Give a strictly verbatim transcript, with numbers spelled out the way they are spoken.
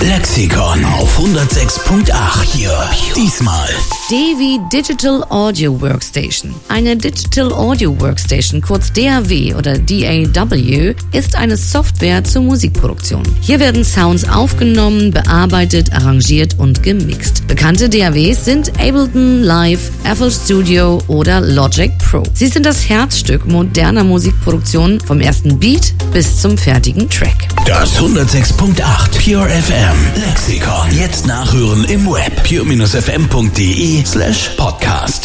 Lexikon auf hundertsechs Komma acht. Hier. Diesmal. D wie Digital Audio Workstation. Eine Digital Audio Workstation, kurz D A W oder D A W, ist eine Software zur Musikproduktion. Hier werden Sounds aufgenommen, bearbeitet, arrangiert und gemixt. Bekannte D A Ws sind Ableton Live, F L Studio oder Logic Pro. Sie sind das Herzstück moderner Musikproduktion vom ersten Beat bis zum fertigen Track. Das hundertsechs Komma acht Pure F M Lexikon. Jetzt nachhören im Web pure Bindestrich f m punkt d e slash podcast.